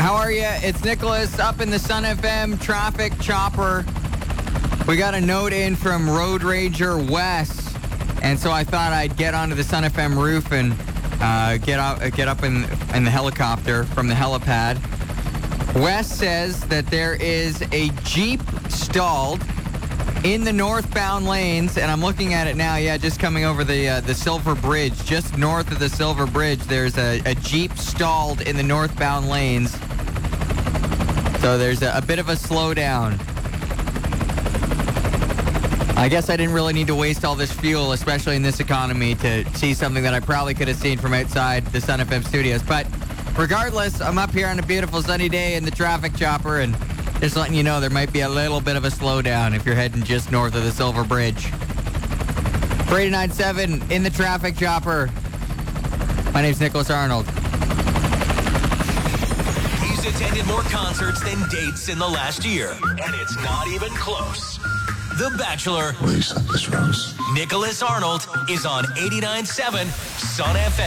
How are you? It's Nicholas up in the Sun FM traffic chopper. We got a note in from Road Rager Wes, and so I thought I'd get onto the Sun FM roof and get up in the helicopter from the helipad. Wes says that there is a Jeep stalled in the northbound lanes, and I'm looking at it now. Yeah, just coming over the Silver Bridge, just north of the Silver Bridge. There's a Jeep stalled in the northbound lanes. So there's a bit of a slowdown. I guess I didn't really need to waste all this fuel, especially in this economy, to see something that I probably could have seen from outside the Sun FM studios. But regardless, I'm up here on a beautiful sunny day in the traffic chopper, and just letting you know there might be a little bit of a slowdown if you're heading just north of the Silver Bridge. 397 in the traffic chopper. My name's Nicholas Arnold. He's attended more concerts than dates in the last year, and it's not even close. The Bachelor. Will you suck this rose? Nicholas Arnold is on 89.7 Sun FM.